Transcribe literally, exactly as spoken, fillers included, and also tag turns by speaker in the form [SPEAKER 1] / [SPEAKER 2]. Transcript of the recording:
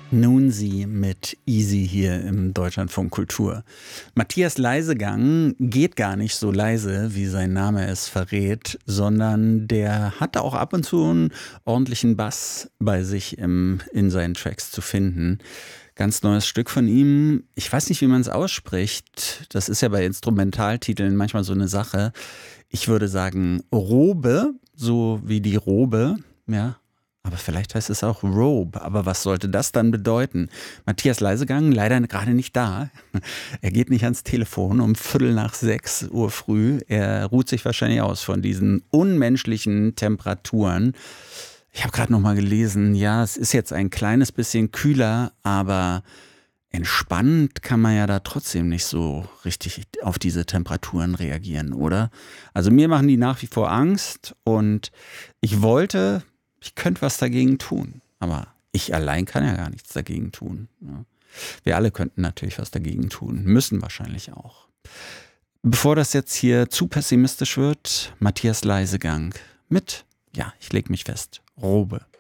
[SPEAKER 1] Nun sie mit Easy hier im Deutschlandfunk Kultur. Matthias Leisegang geht gar nicht so leise, wie sein Name es verrät, sondern der hat auch ab und zu einen ordentlichen Bass bei sich im, in seinen Tracks zu finden. Ganz neues Stück von ihm. Ich weiß nicht, wie man es ausspricht. Das ist ja bei Instrumentaltiteln manchmal so eine Sache. Ich würde sagen Robe, so wie die Robe, ja. Aber vielleicht heißt es auch Robe. Aber was sollte das dann bedeuten? Matthias Leisegang, leider gerade nicht da. Er geht nicht ans Telefon um Viertel nach sechs Uhr früh. Er ruht sich wahrscheinlich aus von diesen unmenschlichen Temperaturen. Ich habe gerade noch mal gelesen, ja, es ist jetzt ein kleines bisschen kühler, aber entspannt kann man ja da trotzdem nicht so richtig auf diese Temperaturen reagieren, oder? Also mir machen die nach wie vor Angst und ich wollte... Ich könnte was dagegen tun, aber ich allein kann ja gar nichts dagegen tun. Ja. Wir alle könnten natürlich was dagegen tun, müssen wahrscheinlich auch. Bevor das jetzt hier zu pessimistisch wird, Matthias Leisegang mit, ja, ich leg mich fest, Robe.